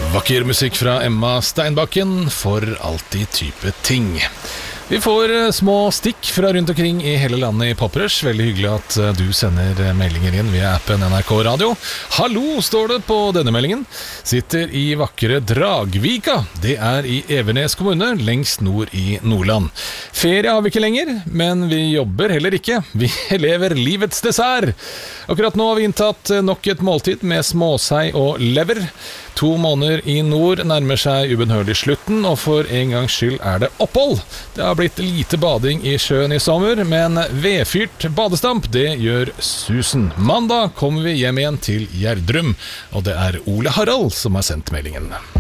Vakker musikk fra Emma Steinbakken for alltid type ting. Vi får små stikk fra rundt omkring i hele landet i Poprush. Veldig hyggelig at du sender meldinger inn via appen NRK Radio. Hallo, står det på denne meldingen. Sitter i vakre Dragvika. Det er i Evenes kommune, lengst nord i Nordland. Ferie har vi ikke lenger, men vi jobber heller ikke. Vi lever livets dessert. Akkurat nå har vi inntatt nok et måltid med småsei og lever. 2 måneder i nord nærmer seg ubønnhørlig slutten, og for en gangs skyld er det opphold. Det har blitt lite bading i sjøen i sommer, men vedfyrt badestamp, det gjør susen. Mandag kommer vi hjem igjen til Gjerdrum, og det er Ole Harald som har sendt meldingen.